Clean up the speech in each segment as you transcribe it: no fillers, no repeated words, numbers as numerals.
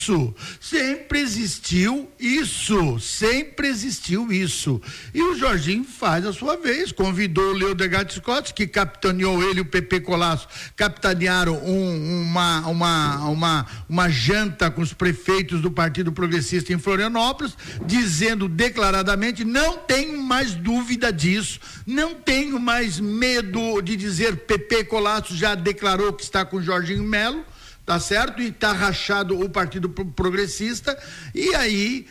Sempre existiu isso. E o Jorginho faz a sua vez, convidou o Leodegar Scott, que capitaneou ele e o Pepe Colasso, capitanearam uma janta com os prefeitos do Partido Progressista em Florianópolis, dizendo declaradamente: não tenho mais dúvida disso, não tenho mais medo de dizer, Pepe Colasso já declarou que está com o Jorginho Melo, tá certo? E tá rachado o Partido Progressista, e aí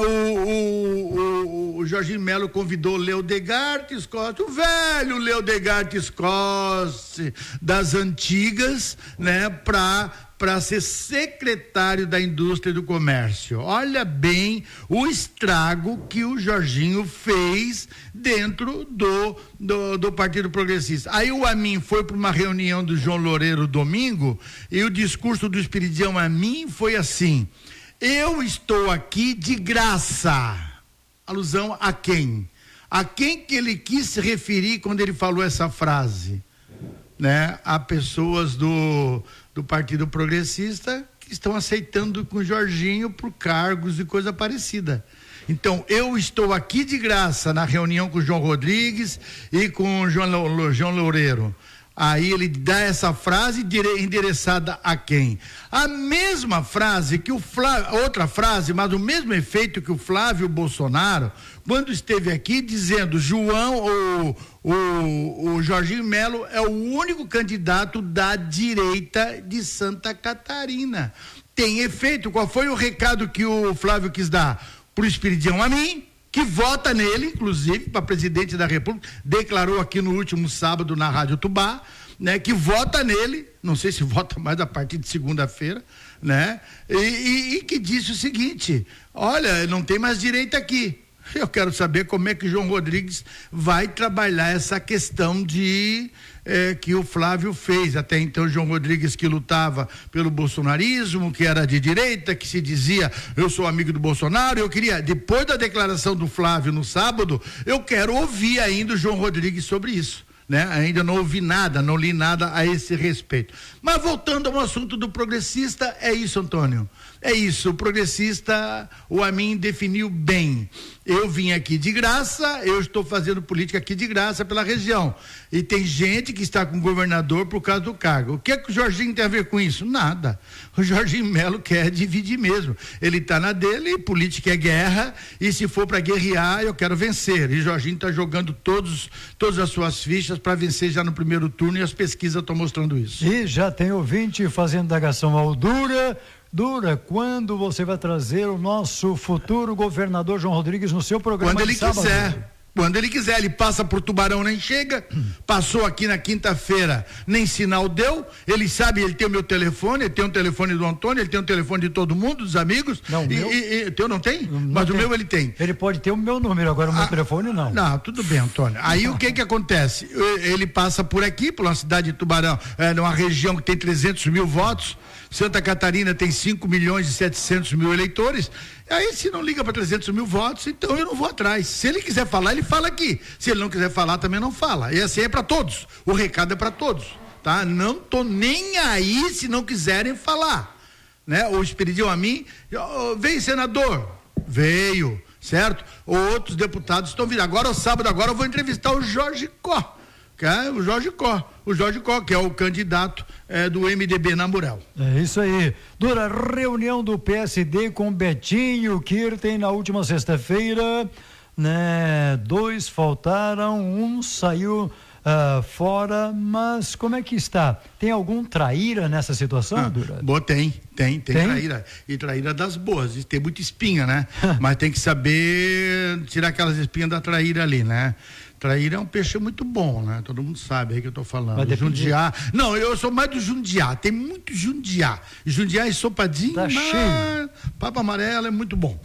o Jorginho Melo convidou o Leodegar Scott, o velho Leodegar Scott das antigas, né, para ser secretário da Indústria e do Comércio. Olha bem o estrago que o Jorginho fez dentro do Partido Progressista. Aí o Amin foi para uma reunião do João Loureiro domingo, e o discurso do Espiridião Amin foi assim: eu estou aqui de graça. Alusão a quem? A quem que ele quis se referir quando ele falou essa frase? Né? A pessoas do Partido Progressista que estão aceitando com o Jorginho por cargos e coisa parecida. Então, eu estou aqui de graça na reunião com o João Rodrigues e com o João Loureiro. Aí ele dá essa frase endereçada a quem? A mesma frase que o Flávio, outra frase, mas o mesmo efeito que o Flávio Bolsonaro, quando esteve aqui dizendo: o Jorginho Melo é o único candidato da direita de Santa Catarina. Tem efeito. Qual foi o recado que o Flávio quis dar? Pro Espiridião Amin, que vota nele, inclusive, para presidente da República, declarou aqui no último sábado na Rádio Tubá, né, que vota nele, não sei se vota mais a partir de segunda-feira, né, e que disse o seguinte: olha, não tem mais direita aqui. Eu quero saber como é que o João Rodrigues vai trabalhar essa questão que o Flávio fez. Até então, o João Rodrigues, que lutava pelo bolsonarismo, que era de direita, que se dizia: eu sou amigo do Bolsonaro. Eu queria, depois da declaração do Flávio no sábado, eu quero ouvir ainda o João Rodrigues sobre isso, né? Ainda não ouvi nada, não li nada a esse respeito. Mas voltando ao assunto do progressista, é isso, Antônio. É isso, o progressista, o Amin definiu bem. Eu vim aqui de graça, eu estou fazendo política aqui de graça pela região. E tem gente que está com o governador por causa do cargo. O que é que o Jorginho tem a ver com isso? Nada. O Jorginho Melo quer dividir mesmo. Ele está na dele, política é guerra, e se for para guerrear, eu quero vencer. E o Jorginho está jogando todas as suas fichas para vencer já no primeiro turno, e as pesquisas estão mostrando isso. E já tem ouvinte fazendo indagação ao Dura, quando você vai trazer o nosso futuro governador João Rodrigues no seu programa? Quando ele quiser. Quando ele quiser, ele passa por Tubarão, nem chega, passou aqui na quinta-feira, nem sinal deu, ele sabe, ele tem o meu telefone, ele tem o telefone do Antônio, ele tem o telefone de todo mundo, dos amigos. Não, teu não tem? Não mas tem. O meu ele tem. Ele pode ter o meu número, agora o meu telefone não. Não, tudo bem, Antônio. Aí o que acontece? Ele passa por aqui, pela cidade de Tubarão, numa região que tem 300 mil votos, Santa Catarina tem 5.700.000 eleitores. Aí, se não liga para 300 mil votos, então eu não vou atrás. Se ele quiser falar, ele fala aqui. Se ele não quiser falar, também não fala. E assim é para todos. O recado é para todos, tá? Não tô nem aí se não quiserem falar, né? O Espiridião Amin, veio senador, veio, certo? Outros deputados estão vindo. Agora, o sábado, eu vou entrevistar o Jorge Có. O Jorge Có, que é o candidato do MDB na Murel. É isso aí. Dura reunião do PSD com Betinho Kirten na última sexta-feira, né? 2 faltaram, 1 saiu fora, mas como é que está? Tem algum traíra nessa situação, Dura? Boa, tem traíra, e traíra das boas, e tem muita espinha, né? Mas tem que saber tirar aquelas espinhas da traíra ali, né? Traíra é um peixe muito bom, né? Todo mundo sabe aí que eu tô falando. Jundiar. Não, eu sou mais do jundiar. Tem muito jundiar. Jundiar ensopadinho, tá cheio. Papo amarelo é muito bom.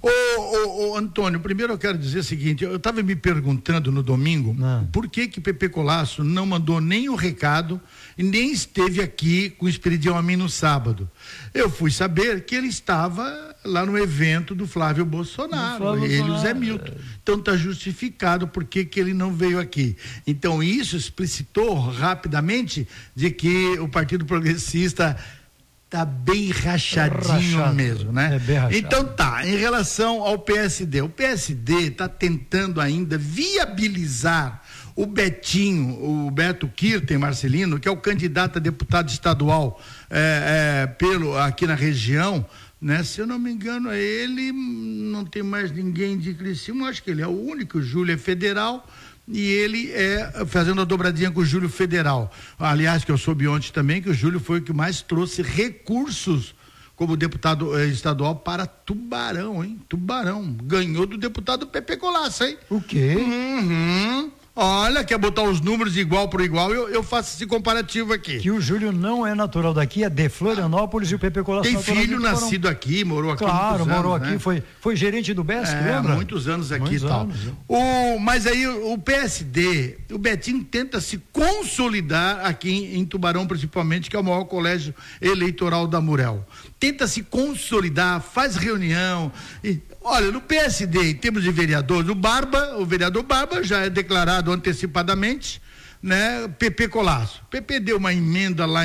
Ô, Antônio, primeiro eu quero dizer o seguinte: eu estava me perguntando no domingo por que Pepe Colasso não mandou nem o recado e nem esteve aqui com o Espiridião Amin no sábado. Eu fui saber que ele estava lá no evento do Flávio Bolsonaro, ele e o Zé Milton. Então está justificado por que ele não veio aqui. Então isso explicitou rapidamente de que o Partido Progressista Tá bem rachadinho mesmo, né? É bem rachado. Então tá, em relação ao PSD, o PSD tá tentando ainda viabilizar o Betinho, o Beto Kirten Marcelino, que é o candidato a deputado estadual aqui na região, né? Se eu não me engano, ele, não tem mais ninguém de Criciúma, acho que ele é o único, o Júlio é federal, e ele fazendo a dobradinha com o Júlio federal. Aliás, que eu soube ontem também que o Júlio foi o que mais trouxe recursos como deputado estadual para Tubarão, hein? Tubarão. Ganhou do deputado Pepe Colasso, hein? O quê? Olha, quer botar os números igual por igual, eu faço esse comparativo aqui. Que o Júlio não é natural daqui, é de Florianópolis, e o Pepe Colasso tem filho nascido aqui, morou aqui muitos anos, morou aqui, né? foi gerente do BESC, lembra? Muitos anos aqui e tal. Mas aí o PSD, o Betinho tenta se consolidar aqui em Tubarão, principalmente, que é o maior colégio eleitoral da Murel. Tenta se consolidar, faz reunião. Olha, no PSD, em termos de vereadores, o vereador Barba já é declarado antecipadamente, né? Pepe Colasso. Pepe deu uma emenda lá